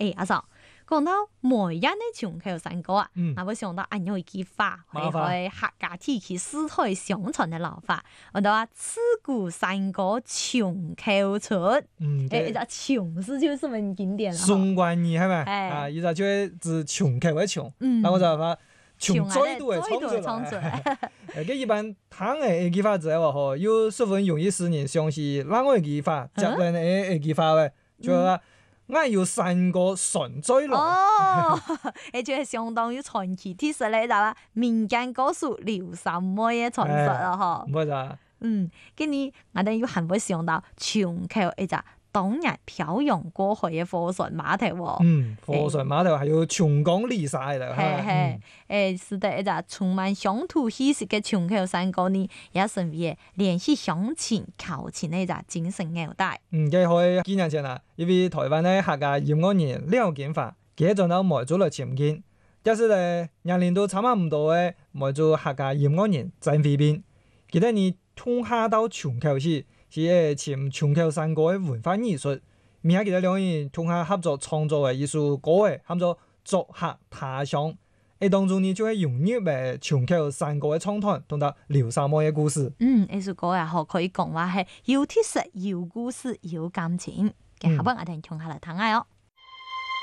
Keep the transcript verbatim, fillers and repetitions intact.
誒阿嫂，講到梅人嘅瓊口山歌啊， 嗯， 我會想到按有一句話，係法係客家地區世代相傳嘅老法，我哋話自古山歌瓊口出， 嗯， 誒，呢瓊是就咁樣經典啦。 宋冠義係咪？ 哎啊，依個就係指瓊口嘅瓊， 嗯嗱我就話瓊再再度嘅創出創出來。誒，佢一般聽嘅句法之後嗬，有十分容易使人相信，哪個句法？接嚟嘅句法咧，就係話我要山歌傳再來。 哦，誒，就係相當於傳奇鐵石咧，就話民間歌手劉三妹嘅傳說啦，嗬。 唔係咋？ 嗯，跟住我哋要還會想到瓊口一隻當日漂洋過海嘅貨船碼頭喎。 嗯，貨船碼頭係要長江離曬啦。 係係，誒，是得一隻充滿鄉土氣息嘅瓊口山歌呢，也成為聯繫鄉情、求情嘅一隻精神紐帶。 嗯，佢可以幾年前啦，因為台灣咧客家音樂人廖建華，佢就到梅州來參見，但是咧年齡都差唔多嘅梅州客家音樂人曾飛斌，記得你通下到瓊口時，是誒參瓊口山歌嘅文化藝術，而家記得兩個人通下合作創作嘅一首歌嘅，喊做《作客他鄉》，誒當中呢就係融入誒瓊口山歌嘅創團，同埋劉三妹嘅故事。 嗯，呢首歌啊，可可以講話係有鐵石、有故事、有感情。嘅下邊我哋聽下嚟聽下哦。